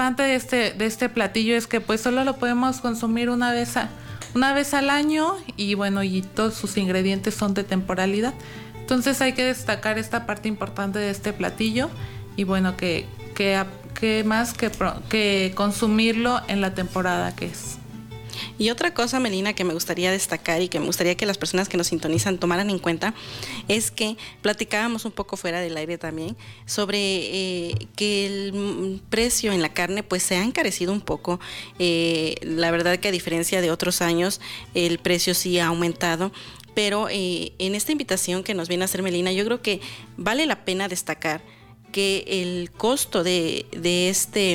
importante de este platillo es que pues solo lo podemos consumir una vez al año y bueno, y todos sus ingredientes son de temporalidad. Entonces hay que destacar esta parte importante de este platillo y bueno, que más que consumirlo en la temporada que es. Y otra cosa, Melina, que me gustaría destacar y que me gustaría que las personas que nos sintonizan tomaran en cuenta es que platicábamos un poco fuera del aire también sobre que el precio en la carne pues se ha encarecido un poco. La verdad que a diferencia de otros años el precio sí ha aumentado. Pero en esta invitación que nos viene a hacer Melina, yo creo que vale la pena destacar que el costo de este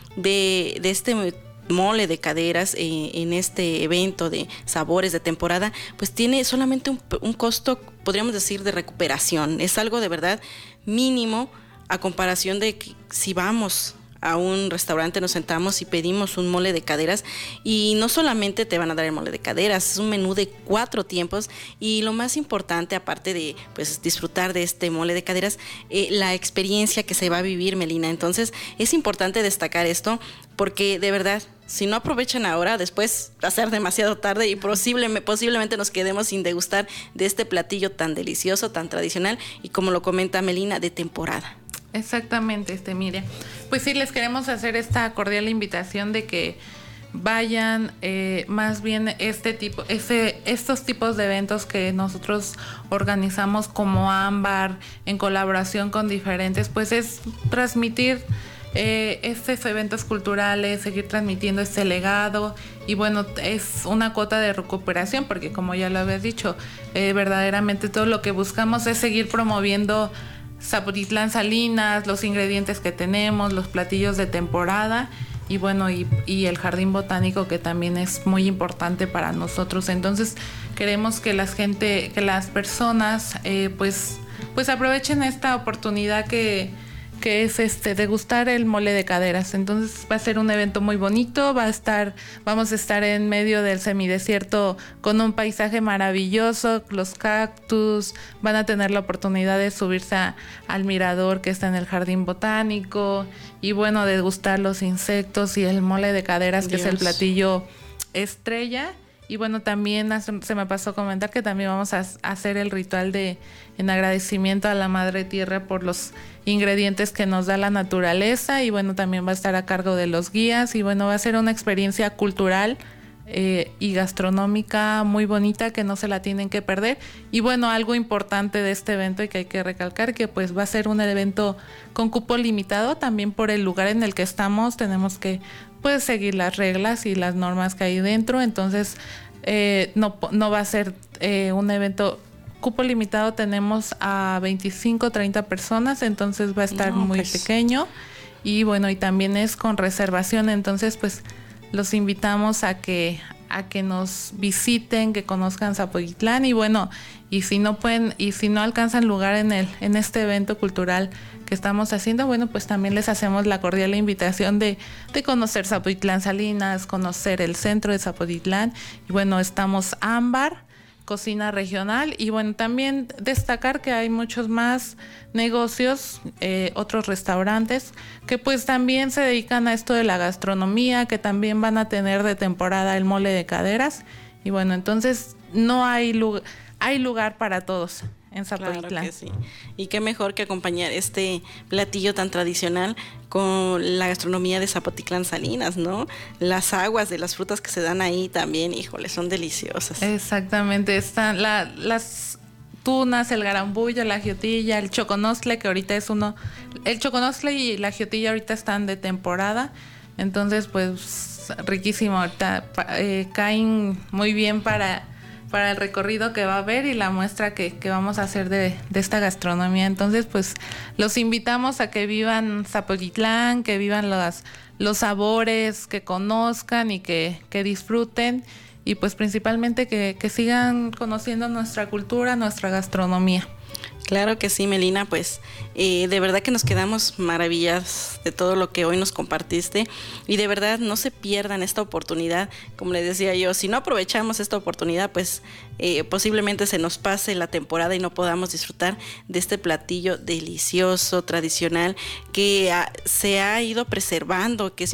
mole de caderas en este evento de sabores de temporada, pues tiene solamente un costo, podríamos decir, de recuperación. Es algo de verdad mínimo a comparación de que si vamos a un restaurante, nos sentamos y pedimos un mole de caderas y no solamente te van a dar el mole de caderas, es un menú de 4 tiempos y lo más importante, aparte de pues disfrutar de este mole de caderas, la experiencia que se va a vivir, Melina. Entonces es importante destacar esto porque de verdad, si no aprovechan ahora, después va a ser demasiado tarde y posiblemente nos quedemos sin degustar de este platillo tan delicioso, tan tradicional y como lo comenta Melina, de temporada. Exactamente, mire, pues sí, les queremos hacer esta cordial invitación de que vayan, más bien estos tipos de eventos que nosotros organizamos como Ámbar en colaboración con diferentes, pues es transmitir estos eventos culturales, seguir transmitiendo este legado y bueno, es una cuota de recuperación porque como ya lo habías dicho, verdaderamente todo lo que buscamos es seguir promoviendo Zapotitlán Salinas, los ingredientes que tenemos, los platillos de temporada y bueno, y el jardín botánico que también es muy importante para nosotros. Entonces queremos que las personas pues aprovechen esta oportunidad que es degustar el mole de caderas. Entonces va a ser un evento muy bonito, vamos a estar en medio del semidesierto con un paisaje maravilloso, los cactus, van a tener la oportunidad de subirse al mirador que está en el jardín botánico y bueno, degustar los insectos y el mole de caderas, que es el platillo estrella. Y bueno, también se me pasó comentar que también vamos a hacer el ritual en agradecimiento a la Madre Tierra por los ingredientes que nos da la naturaleza y bueno, también va a estar a cargo de los guías y bueno, va a ser una experiencia cultural y gastronómica muy bonita que no se la tienen que perder. Y bueno, algo importante de este evento y que hay que recalcar que pues va a ser un evento con cupo limitado, también por el lugar en el que estamos tenemos que pues seguir las reglas y las normas que hay dentro, entonces no va a ser un evento cupo limitado, tenemos a 25-30 personas, entonces va a estar muy pequeño y bueno, y también es con reservación, entonces pues los invitamos a que nos visiten, que conozcan Zapotitlán y bueno, y si no alcanzan lugar en este evento cultural que estamos haciendo, bueno, pues también les hacemos la cordial invitación de conocer Zapotitlán Salinas, conocer el centro de Zapotitlán y bueno, estamos Ámbar, cocina regional y bueno, también destacar que hay muchos más negocios, otros restaurantes que pues también se dedican a esto de la gastronomía, que también van a tener de temporada el mole de caderas y bueno, entonces no hay lugar para todos en Zapotitlán. Claro que sí. Y qué mejor que acompañar este platillo tan tradicional con la gastronomía de Zapotitlán Salinas, ¿no? Las aguas de las frutas que se dan ahí también, híjole, son deliciosas. Exactamente, están las tunas, el garambuyo, la ajiotilla, el choconostle, que ahorita el choconostle y la ajiotilla ahorita están de temporada, entonces pues riquísimo, ahorita caen muy bien para el recorrido que va a haber y la muestra que vamos a hacer de esta gastronomía. Entonces, pues los invitamos a que vivan Zapotitlán, que vivan los sabores, que conozcan y que disfruten y pues principalmente que sigan conociendo nuestra cultura, nuestra gastronomía. Claro que sí, Melina, pues de verdad que nos quedamos maravilladas de todo lo que hoy nos compartiste y de verdad no se pierdan esta oportunidad, como les decía yo, si no aprovechamos esta oportunidad pues posiblemente se nos pase la temporada y no podamos disfrutar de este platillo delicioso, tradicional, que se ha ido preservando, que es